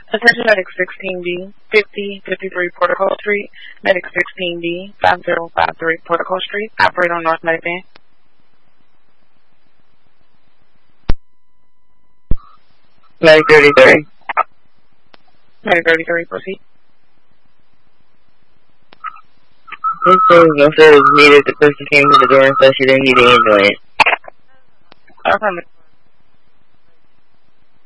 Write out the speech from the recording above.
Attention Medic 16D, 5053 Protocol Street, Medic 16D, 5053 Protocol Street, operate on North Medic Van. Medic 33. Medic 33, proceed. This thing was needed. The person came to the door and said she didn't need the ambulance. Affirmative.